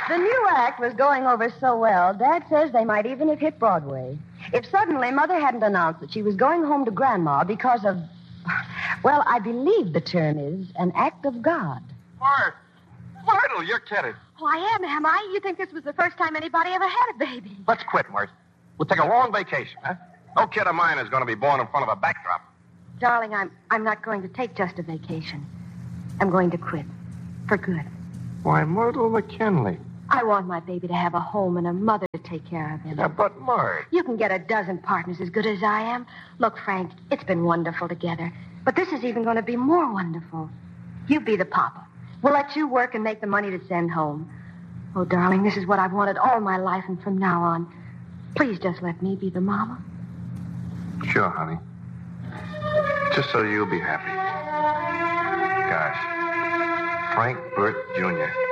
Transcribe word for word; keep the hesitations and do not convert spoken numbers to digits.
The new act was going over so well, Dad says they might even have hit Broadway. If suddenly Mother hadn't announced that she was going home to Grandma because of, well, I believe the term is an act of God. Mart. Myrtle, you're kidding. Oh, I am, am I? You think this was the first time anybody ever had a baby? Let's quit, Mart. We'll take a long vacation, huh? No kid of mine is going to be born in front of a backdrop. Darling, I'm I'm not going to take just a vacation. I'm going to quit. For good. Why, Myrtle McKinley. I want my baby to have a home and a mother to take care of him. Yeah, but, Mart. You can get a dozen partners as good as I am. Look, Frank, it's been wonderful together. But this is even going to be more wonderful. You be the papa. We'll let you work and make the money to send home. Oh, darling, this is what I've wanted all my life, and from now on, please just let me be the mama. Sure, honey. Just so you'll be happy. Gosh. Frank Burt Junior